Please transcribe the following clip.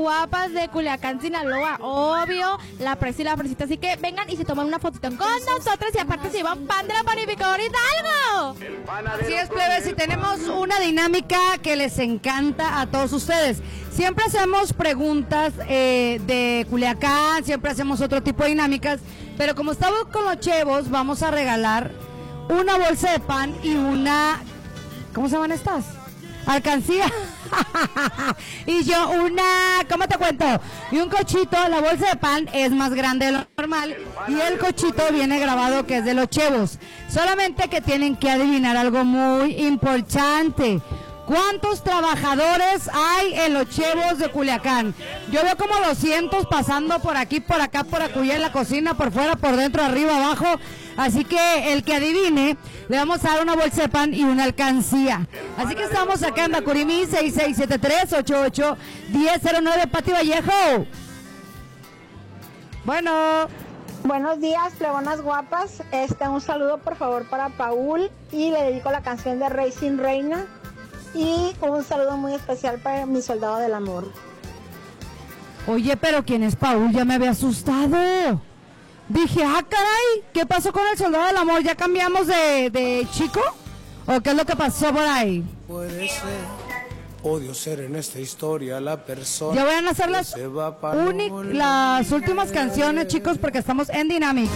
guapas de Culiacán, Sinaloa. Obvio, la Presi y la Fresita. Así que vengan y se toman una fotito con nosotros y aparte se llevan pan de la panificadora Hidalgo. Así es, plebes, y tenemos una dinámica que les encanta a todos ustedes. Siempre hacemos preguntas de Culiacán, siempre hacemos otro tipo de dinámicas, pero como estamos con los chevos, vamos a regalar una bolsa de pan y una... ¿Cómo se llaman estas? Alcancía. Y yo ¿cómo te cuento? Y un cochito. La bolsa de pan es más grande de lo normal y el cochito viene grabado que es de los chevos. Solamente que tienen que adivinar algo muy importante. ¿Cuántos trabajadores hay en los chevos de Culiacán? Yo veo como 200 pasando por aquí, por acá, por acullá, en la cocina, por fuera, por dentro, arriba, abajo. Así que el que adivine, le vamos a dar una bolsa de pan y una alcancía. Así que estamos acá en Bacurimí, 6673-88-1009, Pati Vallejo. Bueno. Buenos días, plebonas guapas. Un saludo por favor para Paul y le dedico la canción de Racing Reina. Y un saludo muy especial para mi soldado del amor. Oye, pero ¿quién es Paul? Ya me había asustado. Dije, caray, ¿qué pasó con el soldado del amor? ¿Ya cambiamos de chico? ¿O qué es lo que pasó por ahí? Puede ser, odio ser en esta historia la persona. Ya voy a hacer las últimas canciones, chicos, porque estamos en Dynamic.